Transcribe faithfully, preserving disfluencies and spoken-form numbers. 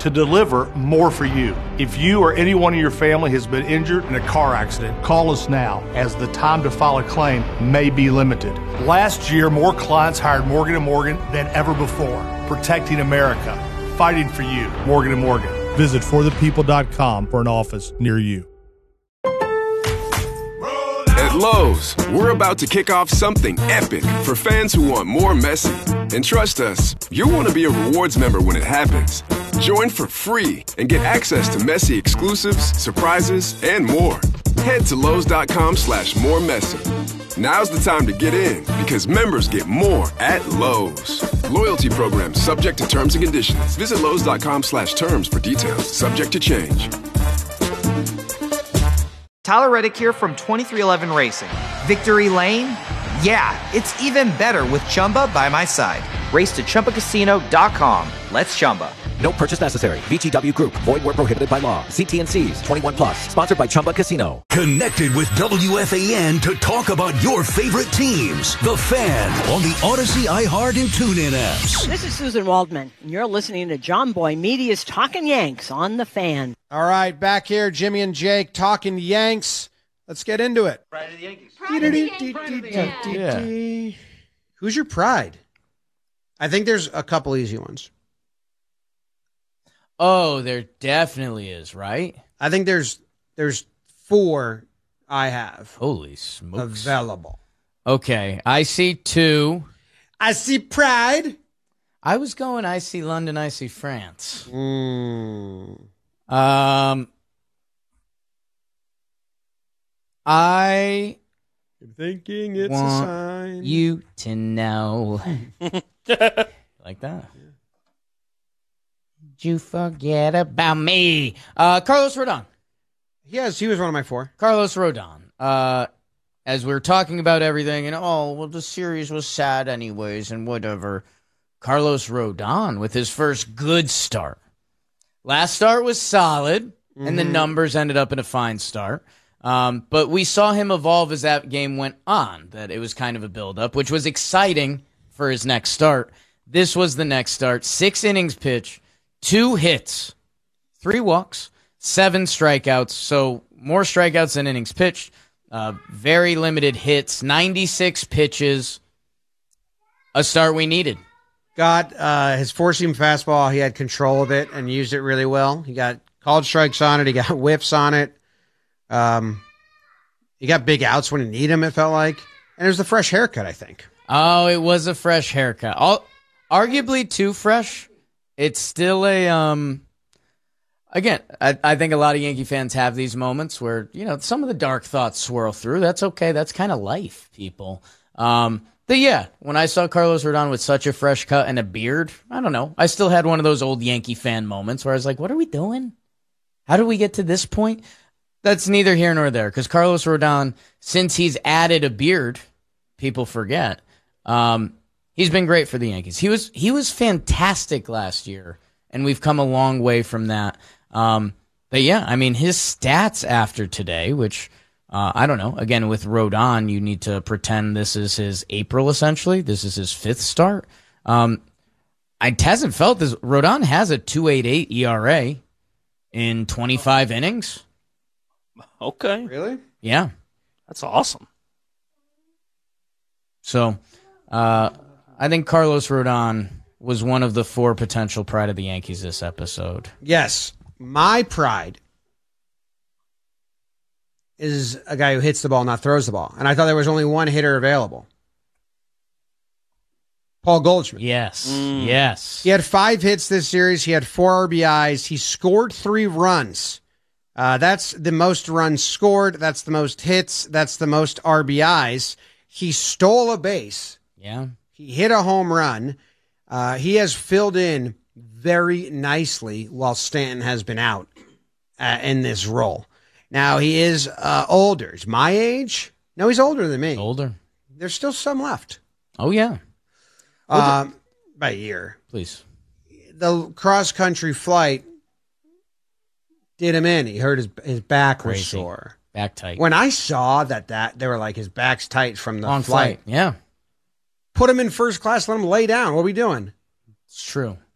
to deliver more for you. If you or anyone in your family has been injured in a car accident, call us now, as the time to file a claim may be limited. Last year, more clients hired Morgan and Morgan than ever before, protecting America, fighting for you. Morgan and Morgan. Visit for the people dot com for an office near you. At Lowe's, we're about to kick off something epic for fans who want more Messi. And trust us, you'll want to be a rewards member when it happens. Join for free and get access to Messi exclusives, surprises, and more. Head to Lowe's.com slash more Messi. Now's the time to get in, because members get more at Lowe's. Loyalty program subject to terms and conditions. Visit Lowe's.com slash terms for details. Subject to change. Tyler Reddick here from twenty-three eleven Racing. Victory Lane? Yeah, it's even better with Chumba by my side. Race to Chumba Casino dot com. Let's Chumba. No purchase necessary. V G W Group. Void where prohibited by law. See T and C's. twenty-one plus. Sponsored by Chumba Casino. Connected with W F A N to talk about your favorite teams. The Fan on the Odyssey, iHeart, and TuneIn apps. This is Susan Waldman, and you're listening to John Boy Media's Talking Yanks on The Fan. All right, back here, Jimmy and Jake talking Yanks. Let's get into it. Pride of the Yankees. Pride of the Yankees. Pride of the Yankees. Yeah. Who's your pride? I think there's a couple easy ones. Oh, there definitely is, right? I think there's there's four I have. Holy smokes. Available. Okay, I see two. I see pride. I was going, I see London, I see France. Mm. Um, I I'm thinking it's want a sign. You to know. Like that. Did you forget about me? Uh, Carlos Rodon. Yes, he was one of my four. Carlos Rodon. Uh, as we were talking about everything, and oh, well, the series was sad anyways, and whatever. Carlos Rodon with his first good start. Last start was solid, mm-hmm. and the numbers ended up in a fine start. Um, but we saw him evolve as that game went on, that it was kind of a build-up, which was exciting for his next start. This was the next start. Six innings pitch, two hits, three walks, seven strikeouts. So more strikeouts than innings pitched. Uh, very limited hits, ninety-six pitches. A start we needed. Got uh, his four-seam fastball. He had control of it and used it really well. He got called strikes on it. He got whiffs on it. Um, he got big outs when he needed them, it felt like. And it was the fresh haircut, I think. Oh, it was a fresh haircut. All, arguably too fresh. It's still a... um. Again, I, I think a lot of Yankee fans have these moments where, you know, some of the dark thoughts swirl through. That's okay. That's kind of life, people. Um... But yeah, when I saw Carlos Rodon with such a fresh cut and a beard, I don't know. I still had one of those old Yankee fan moments where I was like, what are we doing? How did we get to this point? That's neither here nor there, because Carlos Rodon, since he's added a beard, people forget, um, he's been great for the Yankees. He was he was fantastic last year, and we've come a long way from that. Um, but yeah, I mean, his stats after today, which... Uh, I don't know. Again, with Rodon, you need to pretend this is his April, essentially. This is his fifth start. Um, I hasn't felt this. Rodon has a two point eight eight E R A in twenty-five innings. Okay. Really? Yeah. That's awesome. So, uh, I think Carlos Rodon was one of the four potential pride of the Yankees this episode. Yes. My pride is a guy who hits the ball, not throws the ball. And I thought there was only one hitter available. Paul Goldschmidt. Yes, mm. yes. He had five hits this series. He had four R B Is. He scored three runs. Uh, that's the most runs scored. That's the most hits. That's the most R B Is. He stole a base. Yeah. He hit a home run. Uh, he has filled in very nicely while Stanton has been out uh, in this role. Now, he is uh, older. He's my age. No, he's older than me. Older. There's still some left. Oh, yeah. Um, the, by a year. Please. The cross-country flight did him in. He hurt his his back Crazy. was sore. Back tight. When I saw that, that they were like, his back's tight from the Long flight. flight. Yeah. Put him in first class. Let him lay down. What are we doing? It's true.